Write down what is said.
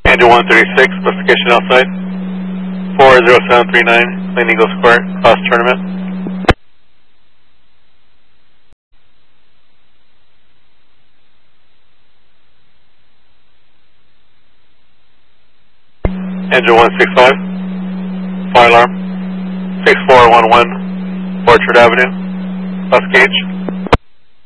Andrew 136, investigation outside. 40739, Plain Eagle Square, cross tournament. Andrew 165, fire alarm. 6411, Orchard Avenue, West Gage.